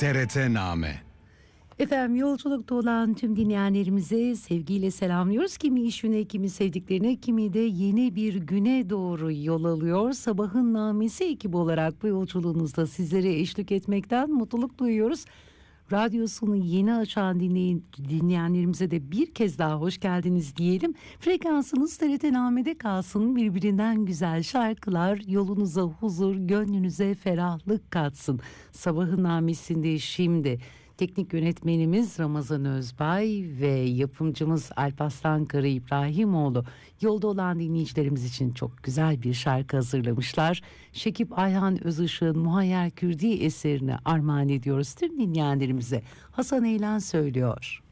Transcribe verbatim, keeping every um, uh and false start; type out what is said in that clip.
T R T-Name. Efendim, yolculukta olan tüm dinleyenlerimize sevgiyle selamlıyoruz. Kimi iş yöne, kimi sevdiklerine, kimi de yeni bir güne doğru yol alıyor. Sabahın Namesi ekibi olarak bu yolculuğunuzda sizlere eşlik etmekten mutluluk duyuyoruz. Radyosunu yeni açan dinleyin, dinleyenlerimize de bir kez daha hoş geldiniz diyelim. Frekansınız T R T-Name'de kalsın. Birbirinden güzel şarkılar yolunuza huzur, gönlünüze ferahlık katsın. Sabahın Namesi'nde şimdi teknik yönetmenimiz Ramazan Özbay ve yapımcımız Alparslan Kara İbrahimoğlu yolda olan dinleyicilerimiz için çok güzel bir şarkı hazırlamışlar. Şekip Ayhan Özışık'ın Muhayyer Kürdi eserini armağan ediyoruz tüm dinleyenlerimize. Hasan Eylen söylüyor.